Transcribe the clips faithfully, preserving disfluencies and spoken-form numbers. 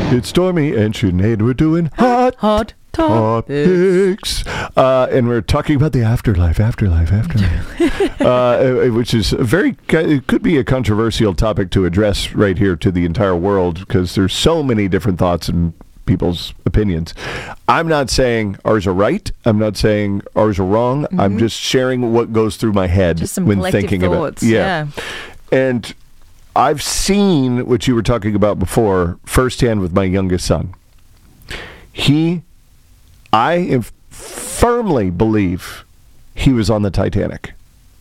It's Stormy and Sinead. We're doing hot, Hot topics. Uh, and we're talking about the afterlife, afterlife, afterlife. uh, which is a very, it could be a controversial topic to address right here to the entire world because there's so many different thoughts and people's opinions. I'm not saying ours are right. I'm not saying ours are wrong. Mm-hmm. I'm just sharing what goes through my head Just some when collective thinking thoughts. about it. Yeah. yeah. And I've seen what you were talking about before firsthand with my youngest son. He, I firmly believe he was on the Titanic.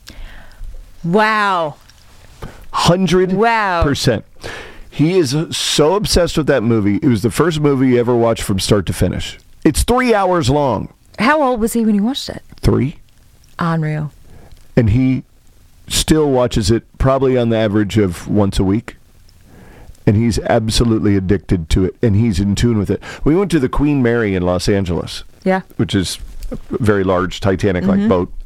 Wow. Hundred Wow. percent. He is so obsessed with that movie. It was the first movie he ever watched from start to finish. It's three hours long. How old was he when he watched it? Three. Unreal. And he still watches it probably on the average of once a week. And he's absolutely addicted to it. And he's in tune with it. We went to the Queen Mary in Los Angeles. Yeah. Which is a very large Titanic-like Mm-hmm. boat.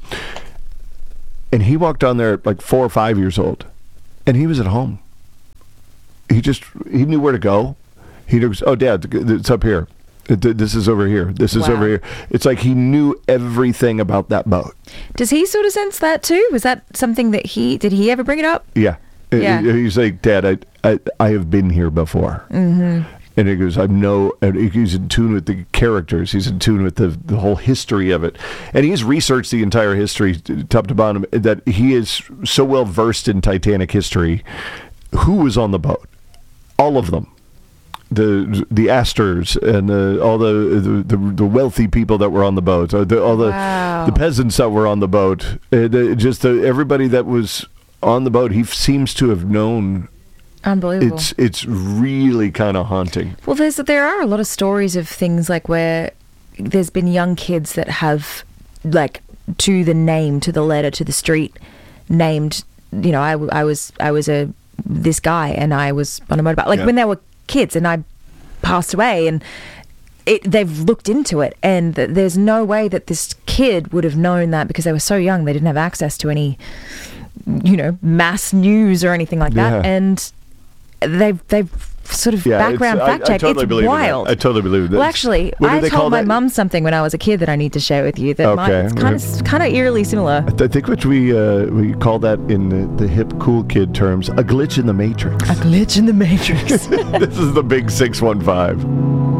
And he walked on there at like four or five years old. And he was at home. He just, he knew where to go. He goes, oh, Dad, it's up here. This is over here. This is Wow. over here. It's like he knew everything about that boat. Does he sort of sense that too? Was that something that he, did he ever bring it up? Yeah. Yeah. He's like, Dad, I, I, I have been here before. Mm-hmm. And he goes, I know, and he's in tune with the characters. He's in tune with the, the whole history of it. And he's researched the entire history, top to bottom, that he is so well versed in Titanic history. Who was on the boat? All of them. The the Astors and the, all the, the the wealthy people that were on the boat, uh, the, all the Wow. the peasants that were on the boat, uh, the, just the, everybody that was on the boat, he f- seems to have known. Unbelievable. It's it's really kind of haunting. Well, there's there are a lot of stories of things like where there's been young kids that have, like, to the name, to the letter, to the street, named. You know, I, I was I was a this guy and I was on a motorbike. Like Yeah. when they were kids and I passed away, and it, they've looked into it, and th- there's no way that this kid would have known that because they were so young. They didn't have access to any, you know, mass news or anything like that, Yeah. and they've they've sort of Yeah, background it's- I- fact I check. totally it's believe in that. wild. I totally believe that. Well, actually, What do I they call told my that? mum something when I was a kid that I need to share with you. That Okay, might, it's kind of kind of eerily similar. I think what we uh, we call that in the, the hip cool kid terms, a glitch in the matrix. A glitch in the matrix. This is the big six one five.